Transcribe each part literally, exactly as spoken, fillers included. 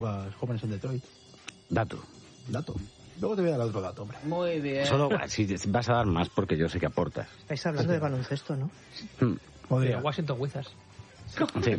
Los jóvenes en Detroit. Dato. Dato. Luego te voy a dar otro dato, hombre. Muy bien. Solo si vas a dar más porque yo sé que aportas. Estáis hablando de baloncesto, ¿no? Hmm. Podría. De Washington Wizards. Sí.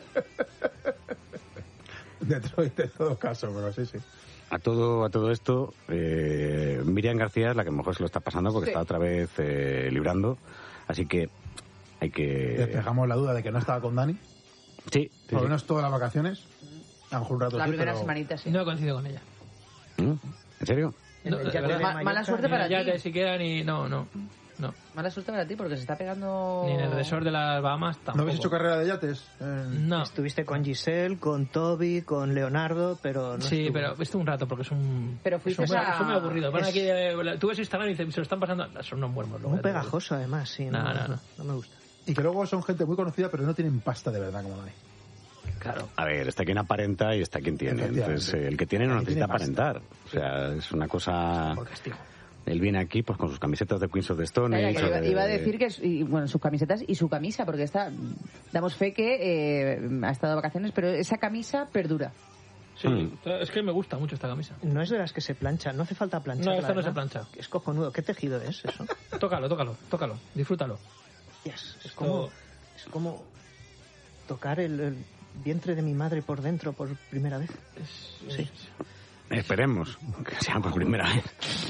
Detroit en todo caso, pero sí, sí. A todo, a todo esto, eh, Miriam García es la que mejor se lo está pasando porque Sí. está otra vez eh, librando. Así que hay que... Despejamos la duda de que no estaba con Dani. Sí, sí, Por lo sí. menos todas las vacaciones. A lo mejor un rato La sí, primera pero... semanita, sí. No he coincidido con ella. ¿Mm? ¿En serio? No, El de yate verdad. de Ma- Mallorca. mala suerte para Ni ti. ya siquiera ni... No, no. No. Mala suerte para ti porque se está pegando... Ni en el resort de las Bahamas tampoco. ¿No habéis hecho carrera de yates? Eh, No. Estuviste con Giselle, con Toby, con Leonardo, pero no Sí, estuvo. pero estuvo un rato porque es un... Pero es fuiste un- a- es muy aburrido. Van es- aquí, eh, tú ves Instagram y dices, se lo están pasando... Son unos muermos. Muy pegajoso, además, sí. No, No, no, no. no me gusta. Y que luego son gente muy conocida, pero no tienen pasta de verdad como Dani. Claro. A ver, está quien aparenta y está quien tiene. Efectivamente. Entonces, eh, el que tiene no El que necesita tiene pasta. aparentar. O sea, es una cosa... Por castigo. Él viene aquí pues con sus camisetas de Queens of the Stone Calla, Age, que iba, o de- iba a decir que, es- y, bueno, sus camisetas y su camisa, porque está, damos fe que eh, ha estado de vacaciones, pero esa camisa perdura. Sí, Mm. es que me gusta mucho esta camisa. No es de las que se planchan, no hace falta planchar. No, esta no se plancha. Es cojonudo. ¿Qué tejido es eso? Tócalo, tócalo, tócalo. Disfrútalo. Yes, es Esto- como es como tocar el, el vientre de mi madre por dentro por primera vez. Es- Sí. Esperemos que sea por primera vez.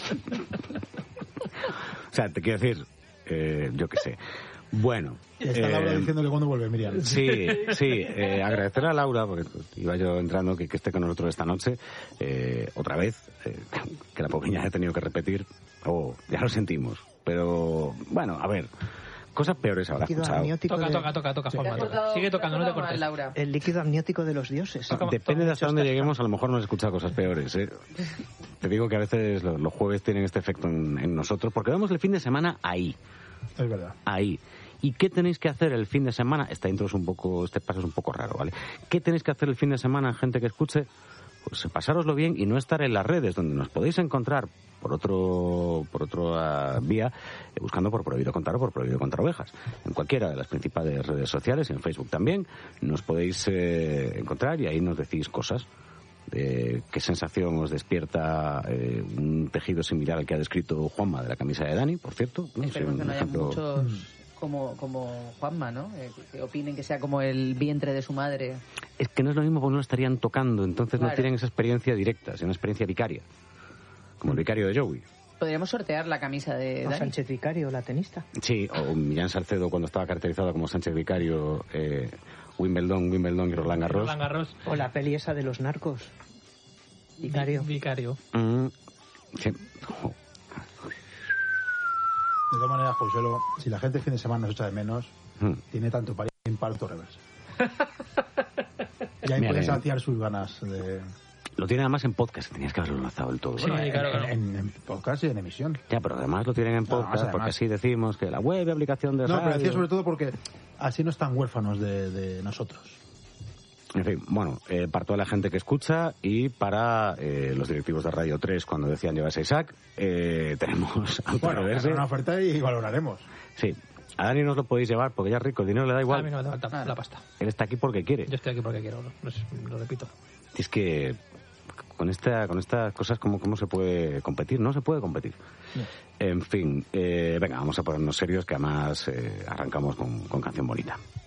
O sea, te quiero decir, eh, yo qué sé. Bueno. Está eh, Laura diciendo que cuando vuelve, Miriam. Sí, sí. Eh, agradecer a Laura, porque iba yo entrando, que, que esté con nosotros esta noche, eh, otra vez, eh, que la poqueña he tenido que repetir. Oh, ya lo sentimos. Pero, bueno, a ver, cosas peores habrá Líquido escuchado. amniótico Toca, de- toca, toca, toca, ¿Te has Juanma, toca. portado- Sigue te has tocando, no te portado mal, cortes. Laura. El líquido amniótico de los dioses. Toca- Depende de hasta dónde Muchos lleguemos, a lo mejor nos escucha cosas peores. ¿eh? Te digo que a veces los, los jueves tienen este efecto en, en nosotros, porque vemos el fin de semana ahí, Es verdad. ahí. ¿Y qué tenéis que hacer el fin de semana? Esta intro es un poco, este paso es un poco raro, ¿vale? ¿Qué tenéis que hacer el fin de semana, gente que escuche? Pues pasároslo bien y no estar en las redes, donde nos podéis encontrar por otro por otra vía, eh, buscando por Prohibido Contar o por Prohibido Contar Ovejas. En cualquiera de las principales redes sociales, en Facebook también, nos podéis eh, encontrar y ahí nos decís cosas. Eh, ¿Qué sensación os despierta eh, un tejido similar al que ha descrito Juanma de la camisa de Dani, por cierto? ¿no? Esperemos Sí, que un no haya ejemplo- muchos como, como Juanma, ¿no? Eh, que opinen que sea como el vientre de su madre. Es que no es lo mismo porque no lo estarían tocando, entonces no Claro. tienen esa experiencia directa, sino una experiencia vicaria. Como el vicario de Joey. Podríamos sortear la camisa de O Dani. Sánchez Vicario, la tenista. Sí, o Millán Salcedo cuando estaba caracterizado como Sánchez Vicario, eh, Wimbledon, Wimbledon y Roland Garros. Roland Garros. O la peli esa de los narcos. Vicario. Vi- Vicario. Mm, sí. Jo. De todas maneras, Josuelo, si la gente el fin de semana nos echa de menos, Mm. tiene tanto para ir parto reverso. Y ahí Mira, puede eh. saciar sus ganas de... Lo tienen además en podcast, tenías que haberlo lanzado del todo. Sí, Bueno, en, claro, claro. En, en podcast y en emisión. Ya, pero además lo tienen en No, podcast, además, porque además. así decimos que la web, la aplicación de No, pero radio... decía sobre todo porque así no están huérfanos de, de nosotros. En fin, bueno, eh, para toda la gente que escucha y para eh, los directivos de Radio tres cuando decían llevarse a Isaac, eh, tenemos Bueno, Autoreverse. hacer una oferta y valoraremos. Sí, a Dani no os lo podéis llevar porque ya es rico, el dinero le da A mí igual. no me hace falta Claro. la pasta. Él está aquí porque quiere. Yo estoy aquí porque quiero, ¿no? Pues, lo repito. Es que con esta con estas cosas, ¿cómo, cómo se puede competir? No se puede competir. En fin, eh, venga, vamos a ponernos serios que además eh, arrancamos con, con canción bonita.